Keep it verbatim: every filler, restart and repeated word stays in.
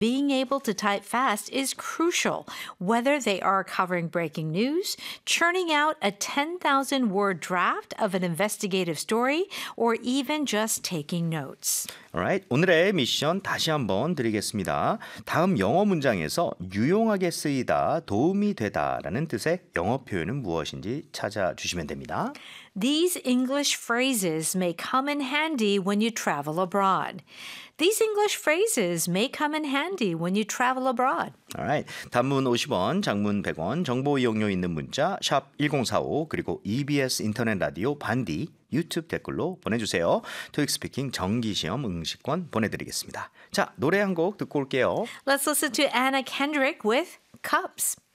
Being able to type fast is crucial, whether they are covering breaking news, churning out a ten thousand word draft of an investigative story, or even just taking notes. Alright, 오늘의 미션 다시 한번 드리겠습니다. 다음 영어 문장에서 유용하게 쓰이다, 도움이 되다라는 뜻의 영어 표현은 무엇인지 찾아주시면 됩니다. These English phrases may come in handy when you travel abroad. These English phrases may come in handy when you travel abroad. Alright, 단문 오십 원, 장문 백 원, 정보 이용료 있는 문자 샵 일공사오 그리고 이비에스 인터넷 라디오 반디 유튜브 댓글로 보내주세요. 토익 스피킹 정기시험 응시권 보내드리겠습니다. 자, 노래 한 곡 듣고 올게요. Let's listen to Anna Kendrick with Cups.